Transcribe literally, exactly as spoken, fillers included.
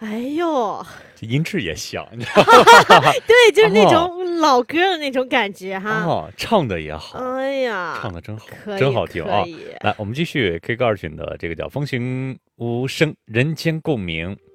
哎呦， 这音质也像，你知道吗？ 对，就是那哦种老歌的那种感觉哈。 哦，唱的也好， 哎呀， 唱的真好， 可以真好听啊！ 可以。 来，我们继续 K 歌二群的这个叫"风行无声，人间共鸣"。